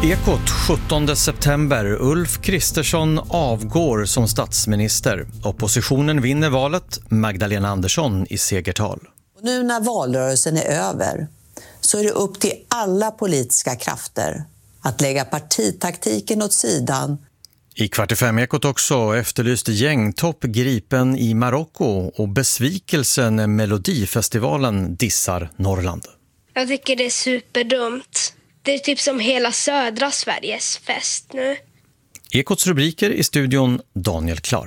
Ekot 17 september. Ulf Kristersson avgår som statsminister. Oppositionen vinner valet. Magdalena Andersson i segertal. Och nu när valrörelsen är över så är det upp till alla politiska krafter att lägga partitaktiken åt sidan. I 4:45 också efterlyste gängtopp gripen i Marocko och besvikelsen när Melodifestivalen dissar Norrland. Jag tycker det är superdumt. Det är typ som hela södra Sveriges fest nu. Ekots rubriker i studion Daniel Klar.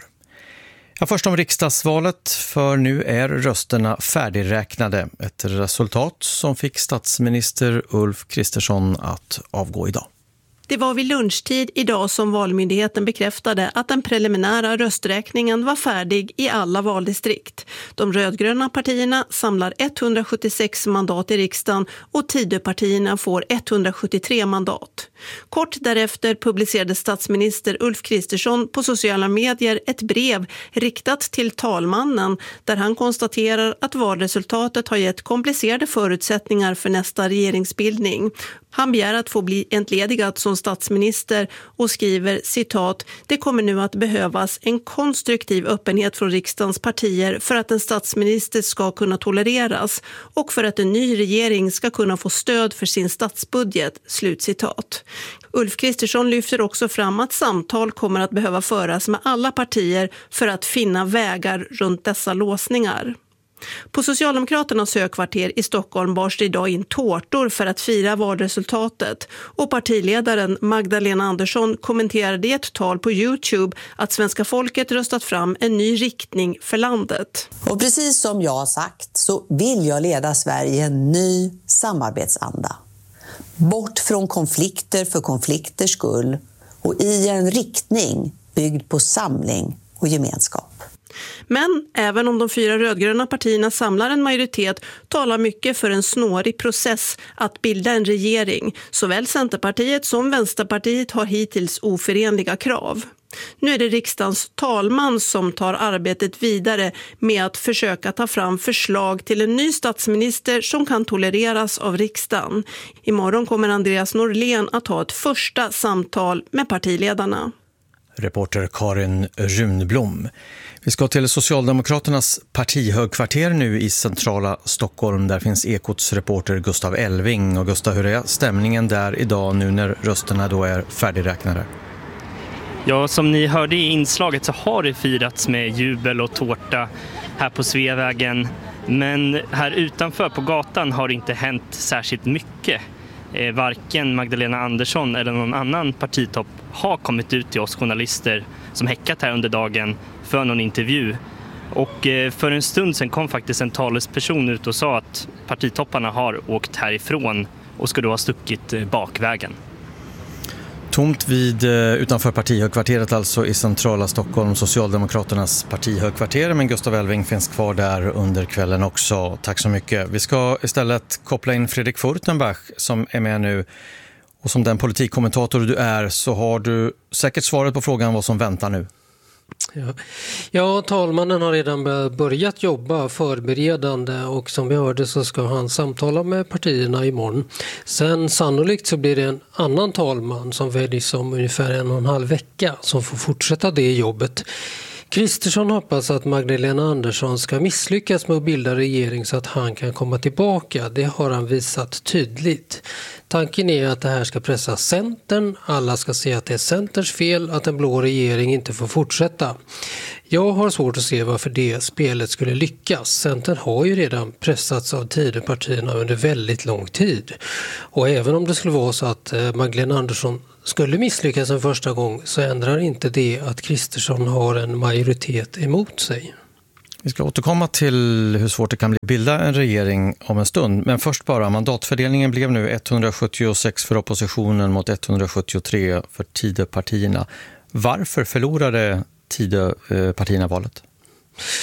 Ja, först om riksdagsvalet, för nu är rösterna färdigräknade. Ett resultat som fick statsminister Ulf Kristersson att avgå idag. Det var vid lunchtid idag som Valmyndigheten bekräftade att den preliminära rösträkningen var färdig i alla valdistrikt. De rödgröna partierna samlar 176 mandat i riksdagen och Tidöpartierna får 173 mandat. Kort därefter publicerade statsminister Ulf Kristersson på sociala medier ett brev riktat till talmannen där han konstaterar att valresultatet har gett komplicerade förutsättningar för nästa regeringsbildning. Han begär att få bli entledigad som statsminister och skriver, citat, "Det kommer nu att behövas en konstruktiv öppenhet från riksdagens partier för att en statsminister ska kunna tolereras och för att en ny regering ska kunna få stöd för sin statsbudget", slutcitat. Ulf Kristersson lyfter också fram att samtal kommer att behöva föras med alla partier för att finna vägar runt dessa låsningar. På Socialdemokraternas högkvarter i Stockholm bars det idag in tårtor för att fira valresultatet och partiledaren Magdalena Andersson kommenterade i ett tal på YouTube att svenska folket röstat fram en ny riktning för landet. Och precis som jag har sagt så vill jag leda Sverige i en ny samarbetsanda. Bort från konflikter för konflikters skull och i en riktning byggd på samling och gemenskap. Men även om de 4 rödgröna partierna samlar en majoritet talar mycket för en snårig process att bilda en regering. Såväl Centerpartiet som Vänsterpartiet har hittills oförenliga krav. Nu är det riksdagens talman som tar arbetet vidare med att försöka ta fram förslag till en ny statsminister som kan tolereras av riksdagen. Imorgon kommer Andreas Norlén att ha ett första samtal med partiledarna. Reporter Karin Runblom. Vi ska till Socialdemokraternas partihögkvarter nu i centrala Stockholm. Där finns Ekots reporter Gustav Elving. Och Gustav, hur är stämningen där idag nu när rösterna då är färdigräknade? Ja, som ni hörde i inslaget så har det firats med jubel och tårta här på Sveavägen. Men här utanför på gatan har det inte hänt särskilt mycket. Varken Magdalena Andersson eller någon annan partitopp har kommit ut till oss journalister som häckat här under dagen för någon intervju. Och för en stund sedan kom faktiskt en talesperson ut och sa att partitopparna har åkt härifrån och ska då ha stuckit bakvägen. Tomt utanför partihögkvarteret, alltså i centrala Stockholm, Socialdemokraternas partihögkvarter. Men Gustav Elving finns kvar där under kvällen också. Tack så mycket. Vi ska istället koppla in Fredrik Furtenbach som är med nu. Och som den politikkommentator du är så har du säkert svaret på frågan vad som väntar nu. Ja, talmannen har redan börjat jobba förberedande och som vi hörde så ska han samtala med partierna imorgon. Sen sannolikt så blir det en annan talman som väljs om ungefär 1,5 vecka som får fortsätta det jobbet. Kristersson hoppas att Magdalena Andersson ska misslyckas med att bilda regering så att han kan komma tillbaka. Det har han visat tydligt. Tanken är att det här ska pressa Centern. Alla ska se att det är Centerns fel att en blå regering inte får fortsätta. Jag har svårt att se varför det spelet skulle lyckas. Centern har ju redan pressats av Tidöpartierna under väldigt lång tid. Och även om det skulle vara så att Magdalena Andersson skulle misslyckas en första gång så ändrar inte det att Kristersson har en majoritet emot sig. Vi ska återkomma till hur svårt det kan bli att bilda en regering om en stund. Men först bara, mandatfördelningen blev nu 176 för oppositionen mot 173 för Tidöpartierna. Varför förlorade Tidöpartierna valet?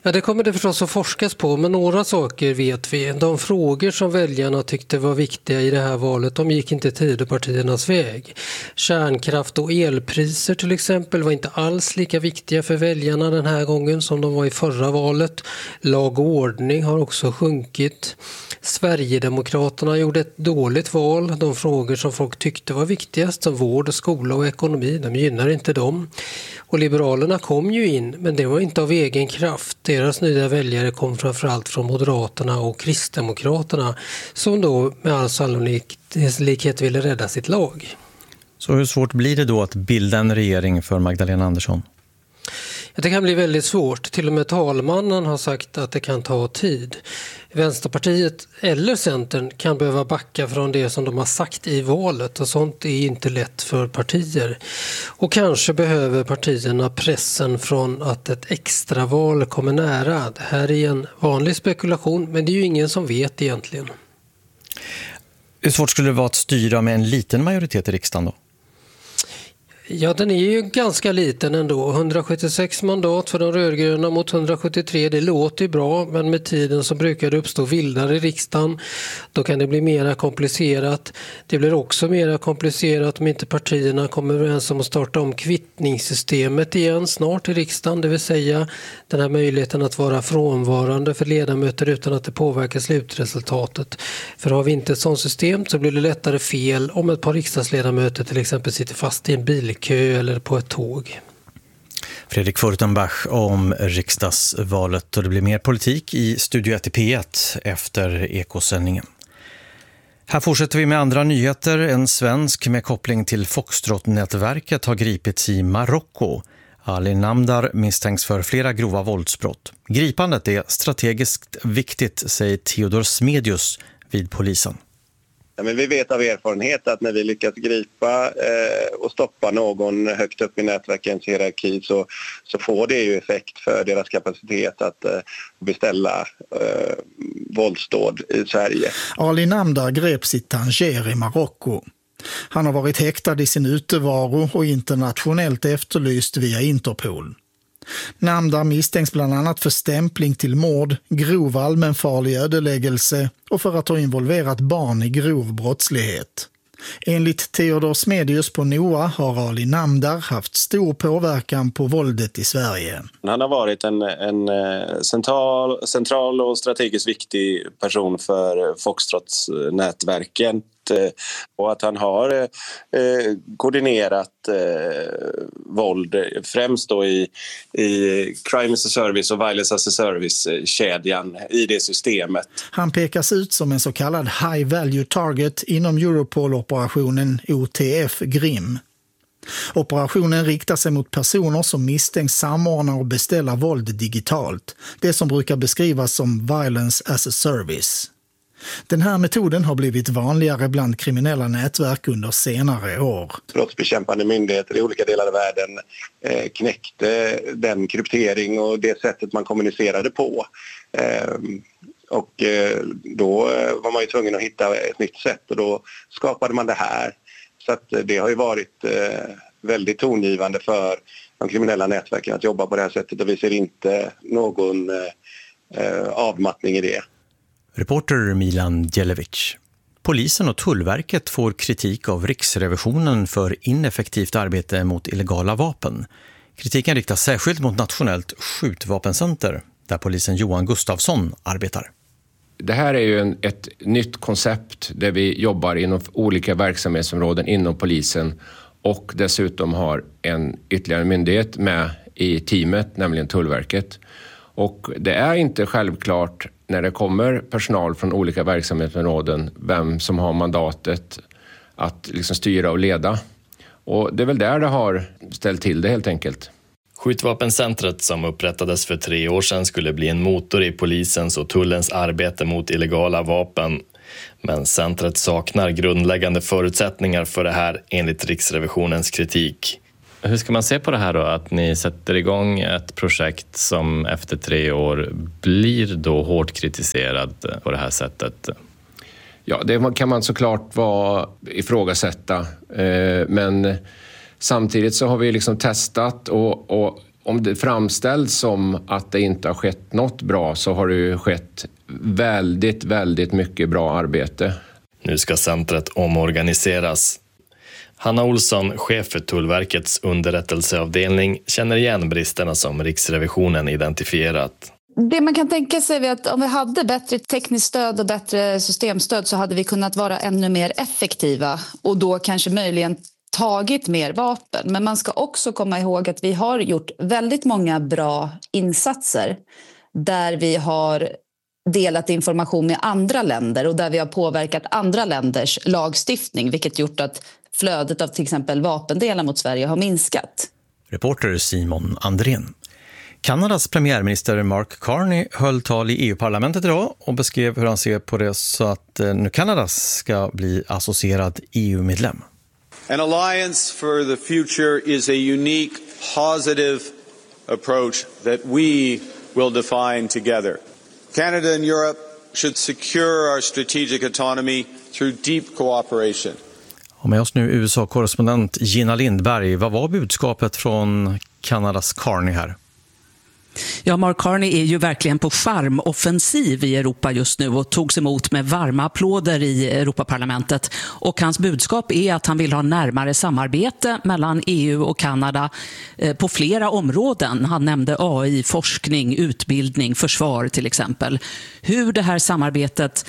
Ja, det kommer det förstås att forskas på, men några saker vet vi. De frågor som väljarna tyckte var viktiga i det här valet, de gick inte Tidöpartiernas väg. Kärnkraft och elpriser till exempel var inte alls lika viktiga för väljarna den här gången som de var i förra valet. Lag och ordning har också sjunkit. Sverigedemokraterna gjorde ett dåligt val. De frågor som folk tyckte var viktigast, som vård, skola och ekonomi, de gynnar inte dem. Och Liberalerna kom ju in, men det var inte av egen kraft. Deras nya väljare kom framförallt från Moderaterna och Kristdemokraterna som då med all sannolikhet ville rädda sitt lag. Så hur svårt blir det då att bilda en regering för Magdalena Andersson? Det kan bli väldigt svårt. Till och med talmannen har sagt att det kan ta tid. Vänsterpartiet eller Centern kan behöva backa från det som de har sagt i valet, och sånt är inte lätt för partier. Och kanske behöver partierna pressen från att ett extraval kommer nära. Det här är en vanlig spekulation, men det är ju ingen som vet egentligen. Hur svårt skulle det vara att styra med en liten majoritet i riksdagen då? Ja, den är ju ganska liten ändå. 176 mandat för de rödgröna mot 173, det låter bra, men med tiden så brukar det uppstå vildare i riksdagen. Då kan det bli mer komplicerat. Det blir också mer komplicerat om inte partierna kommer överens om att starta om kvittningssystemet igen snart i riksdagen, det vill säga den här möjligheten att vara frånvarande för ledamöter utan att det påverkar slutresultatet. För har vi inte ett sådant system så blir det lättare fel om ett par riksdagsledamöter till exempel sitter fast i en bilkö eller på ett tåg. Fredrik Furtenbach om riksdagsvalet, och det blir mer politik i Studio 1 i P1 efter ekosändningen. Här fortsätter vi med andra nyheter. En svensk med koppling till Foxtrot-nätverket har gripits i Marocko. Ali Namdar misstänks för flera grova våldsbrott. Gripandet är strategiskt viktigt, säger Theodor Smedius vid polisen. Ja, men vi vet av erfarenhet att när vi lyckas gripa och stoppa någon högt upp i nätverkens hierarki så får det ju effekt för deras kapacitet att beställa våldsdåd i Sverige. Ali Namdar greps i Tanger i Marocko. Han har varit häktad i sin utevaro och internationellt efterlyst via Interpol. Namdar misstänks bland annat för stämpling till mord, grov allmänfarlig ödeläggelse och för att ha involverat barn i grov brottslighet. Enligt Theodor Smedius på NOA har Ali Namdar haft stor påverkan på våldet i Sverige. Han har varit en central och strategiskt viktig person för Foxtrots-nätverken. Och att han har koordinerat våld främst då i Crime as a Service och Violence as a Service-kedjan i det systemet. Han pekas ut som en så kallad high value target inom Europol-operationen OTF Grim. Operationen riktar sig mot personer som misstänks samordna och beställa våld digitalt, det som brukar beskrivas som Violence as a Service. Den här metoden har blivit vanligare bland kriminella nätverk under senare år. Brottsbekämpande myndigheter i olika delar av världen knäckte den kryptering och det sättet man kommunicerade på. Och då var man ju tvungen att hitta ett nytt sätt och då skapade man det här. Så att det har ju varit väldigt tongivande för de kriminella nätverken att jobba på det här sättet och vi ser inte någon avmattning i det. Reporter Milan Djelevic. Polisen och Tullverket får kritik av Riksrevisionen för ineffektivt arbete mot illegala vapen. Kritiken riktas särskilt mot Nationellt skjutvapencenter, där polisen Johan Gustafsson arbetar. Det här är ju ett nytt koncept där vi jobbar inom olika verksamhetsområden inom polisen och dessutom har en ytterligare myndighet med i teamet, nämligen Tullverket. Och det är inte självklart när det kommer personal från olika verksamhetsområden vem som har mandatet att liksom styra och leda. Och det är väl där det har ställt till det helt enkelt. Skjutvapencentret som upprättades för 3 år sedan skulle bli en motor i polisens och tullens arbete mot illegala vapen. Men centret saknar grundläggande förutsättningar för det här enligt Riksrevisionens kritik. Hur ska man se på det här då, att ni sätter igång ett projekt som efter 3 år blir då hårt kritiserad på det här sättet? Ja, det kan man såklart ifrågasätta, men samtidigt så har vi liksom testat och om det framställs som att det inte har skett något bra, så har det ju skett väldigt, väldigt mycket bra arbete. Nu ska centret omorganiseras. Hanna Olsson, chef för Tullverkets underrättelseavdelning, känner igen bristerna som Riksrevisionen identifierat. Det man kan tänka sig är att om vi hade bättre tekniskt stöd och bättre systemstöd så hade vi kunnat vara ännu mer effektiva och då kanske möjligen tagit mer vapen. Men man ska också komma ihåg att vi har gjort väldigt många bra insatser där vi har delat information med andra länder och där vi har påverkat andra länders lagstiftning, vilket gjort att flödet av till exempel vapendelar mot Sverige har minskat. Reporter Simon Andrén. Kanadas premiärminister Mark Carney höll tal i EU-parlamentet idag och beskrev hur han ser på det så att nu Kanada ska bli associerad EU-medlem. An alliance for the future is a unique, positive approach that we will define together. Canada and Europe should secure our strategic autonomy through deep cooperation. Och med oss nu USA-korrespondent Gina Lindberg. Vad var budskapet från Kanadas Carney här? Ja, Mark Carney är ju verkligen på charmoffensiv i Europa just nu och togs emot med varma applåder i Europaparlamentet. Och hans budskap är att han vill ha närmare samarbete mellan EU och Kanada på flera områden. Han nämnde AI, forskning, utbildning, försvar till exempel. Hur det här samarbetet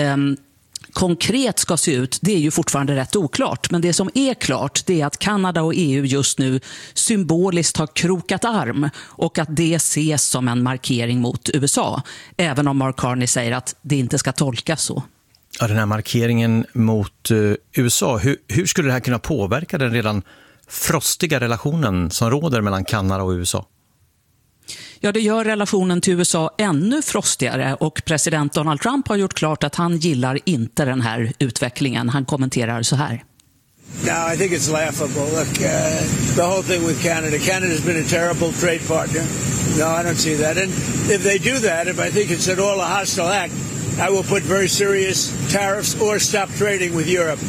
konkret ska se ut, det är ju fortfarande rätt oklart. Men det som är klart, det är att Kanada och EU just nu symboliskt har krokat arm och att det ses som en markering mot USA. Även om Mark Carney säger att det inte ska tolkas så. Ja, den här markeringen mot USA, hur skulle det här kunna påverka den redan frostiga relationen som råder mellan Kanada och USA? Ja, det gör relationen till USA ännu frostigare och president Donald Trump har gjort klart att han gillar inte den här utvecklingen. Han kommenterar så här. No, I think it's laughable. Look, the whole thing with Canada. Canada's been a terrible trade partner. No, I don't see that. And if they do that, if I think it's at all a hostile act, I will put very serious tariffs or stop trading with Europe.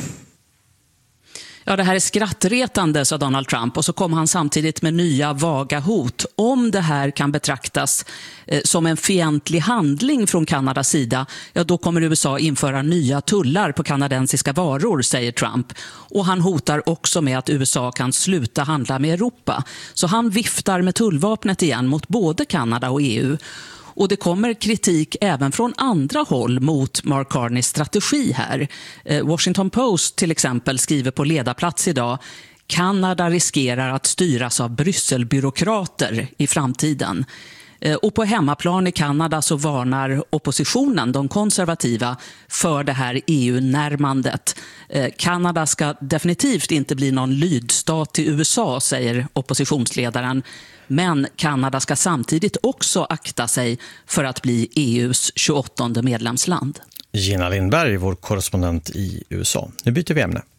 Ja, det här är skrattretande, sa Donald Trump, och så kom han samtidigt med nya vaga hot. Om det här kan betraktas som en fientlig handling från Kanadas sida, ja, då kommer USA införa nya tullar på kanadensiska varor, säger Trump. Och han hotar också med att USA kan sluta handla med Europa. Så han viftar med tullvapnet igen mot både Kanada och EU. Och det kommer kritik även från andra håll mot Mark Carneys strategi här. Washington Post till exempel skriver på ledarplats idag: Kanada riskerar att styras av Brysselbyråkrater i framtiden. Och på hemmaplan i Kanada så varnar oppositionen, de konservativa, för det här EU-närmandet. Kanada ska definitivt inte bli någon lydstat till USA, säger oppositionsledaren. Men Kanada ska samtidigt också akta sig för att bli EUs 28:e medlemsland. Gina Lindberg, vår korrespondent i USA. Nu byter vi ämne.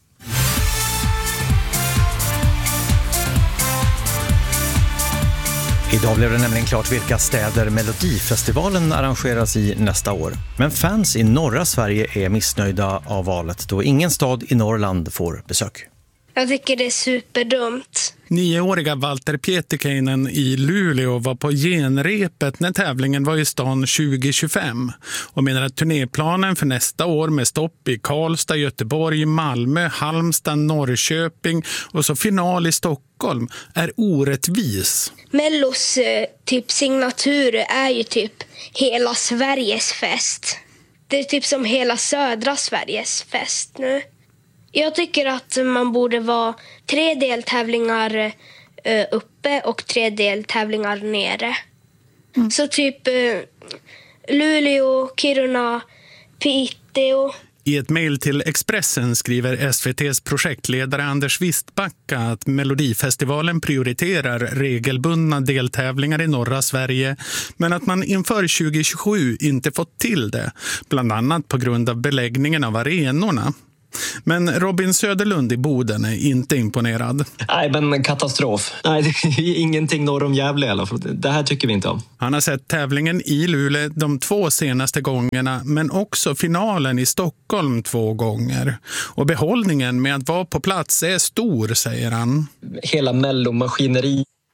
Idag blev det nämligen klart vilka städer Melodifestivalen arrangeras i nästa år. Men fans i norra Sverige är missnöjda av valet då ingen stad i Norrland får besök. Jag tycker det är superdumt. 9-åriga Walter Pietikäinen i Luleå var på genrepet när tävlingen var i stan 2025 och menar att turnéplanen för nästa år med stopp i Karlstad, Göteborg, Malmö, Halmstad, Norrköping och så final i Stockholm är orättvis. Mellos typ signatur är ju typ hela Sveriges fest. Det är typ som hela södra Sveriges fest nu. Jag tycker att man borde vara 3 deltävlingar uppe och 3 deltävlingar nere. Så typ Luleå, Kiruna, Piteå. I ett mejl till Expressen skriver SVT:s projektledare Anders Wistbacka att Melodifestivalen prioriterar regelbundna deltävlingar i norra Sverige men att man inför 2027 inte fått till det, bland annat på grund av beläggningen av arenorna. Men Robin Söderlund i Boden är inte imponerad. Nej, men katastrof. Nej, det är ingenting norr om Gävle i alla fall. Det här tycker vi inte om. Han har sett tävlingen i Luleå de 2 senaste gångerna, men också finalen i Stockholm 2 gånger. Och behållningen med att vara på plats är stor, säger han. Hela mellomaskineri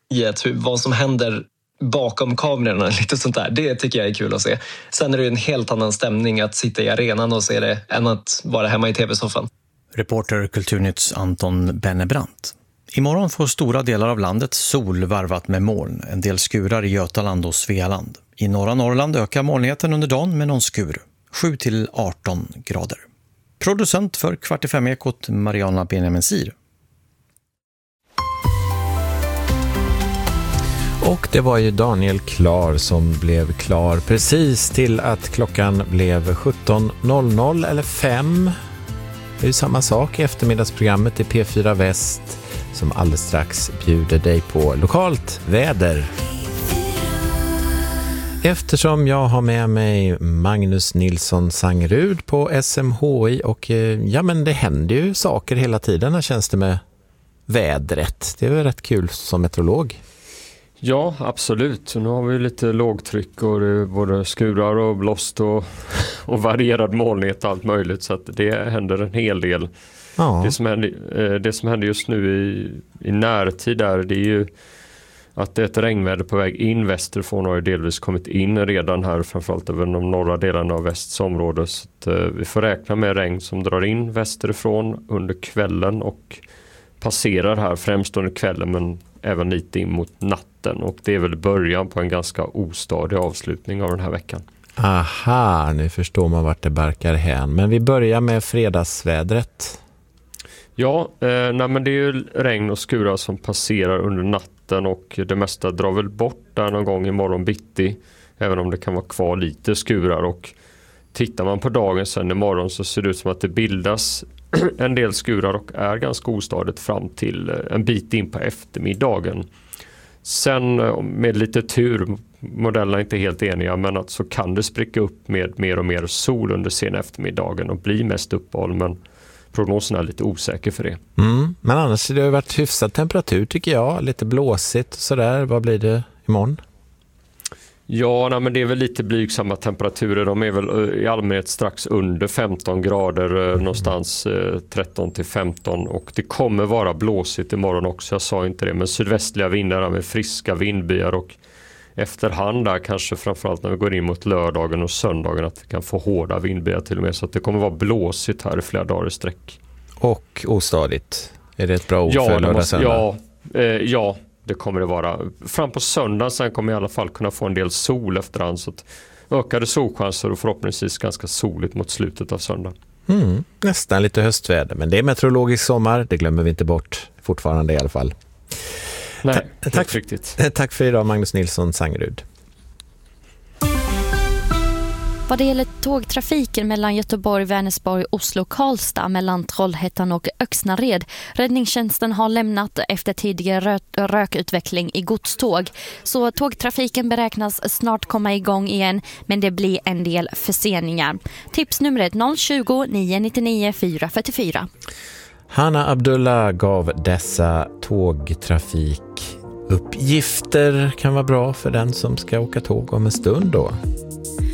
i vad som händer bakom kamerorna, lite sånt där. Det tycker jag är kul att se. Sen är det en helt annan stämning att sitta i arenan och se det än att vara hemma i tv-soffan. Reporter Kulturnytts Anton Bennebrant. Imorgon får stora delar av landet sol varvat med moln. En del skurar i Götaland och Svealand. I norra Norrland ökar molnigheten under dagen med någon skur. 7-18 grader. Producent för 4:45-ekot Mariana Benjamensir. Och det var ju Daniel Klar som blev klar precis till att klockan blev 17.00 eller 5. Det är ju samma sak i eftermiddagsprogrammet i P4 Väst som alldeles strax bjuder dig på lokalt väder. Eftersom jag har med mig Magnus Nilsson Sangerud på SMHI och ja, men det händer ju saker hela tiden här, känns det med vädret. Det är väl rätt kul som meteorolog. Ja, absolut. Så nu har vi lite lågtryck och det är både skurar och blåst och varierad molnighet och allt möjligt, så att det händer en hel del. Ja. Det som händer just nu i närtid det är ju att det är ett regnväder på väg in västerifrån, har ju delvis kommit in redan här, framförallt över de norra delarna av västs område. Så att, vi får räkna med regn som drar in västerifrån under kvällen och passerar här främst under kvällen, men även lite in mot natten. Och det är väl början på en ganska ostadig avslutning av den här veckan. Aha, nu förstår man vart det barkar hän. Men vi börjar med fredagsvädret. Ja, men det är ju regn och skurar som passerar under natten och det mesta drar väl bort där någon gång imorgon bitti, även om det kan vara kvar lite skurar. Och tittar man på dagen sen imorgon så ser det ut som att det bildas en del skurar och är ganska ostadigt fram till en bit in på eftermiddagen. Sen med lite tur, modellerna är inte helt eniga, men att så kan det spricka upp med mer och mer sol under sen eftermiddagen och bli mest uppehåll, men prognosen är lite osäker för det. Men annars har det varit hyfsad temperatur tycker jag, lite blåsigt och sådär. Vad blir det imorgon? Ja, men det är väl lite blygsamma temperaturer. De är väl i allmänhet strax under 15 grader, någonstans 13-15, och det kommer vara blåsigt imorgon också, jag sa inte det, men sydvästliga vindar med friska vindbyar och efterhand där, kanske framförallt när vi går in mot lördagen och söndagen, att vi kan få hårda vindbyar till och med, så att det kommer vara blåsigt här i flera dagar i sträck. Och ostadigt. Är det ett bra ord för lördag söndag? Ja, det kommer det vara. Fram på söndag sen kommer jag i alla fall kunna få en del sol efterhand, så att ökade solchanser och förhoppningsvis ganska soligt mot slutet av söndag. Nästan lite höstväder, men det är meteorologisk sommar, det glömmer vi inte bort fortfarande i alla fall. Nej, tack för idag Magnus Nilsson Sangerud. Vad det gäller tågtrafiken mellan Göteborg, Vänersborg, Oslo och Karlstad, mellan Trollhättan och Öxnared. Räddningstjänsten har lämnat efter tidigare rökutveckling i godståg. Så tågtrafiken beräknas snart komma igång igen, men det blir en del förseningar. Tipsnumret 020 999 444. Hanna Abdullah gav dessa tågtrafikuppgifter. Kan vara bra för den som ska åka tåg om en stund då.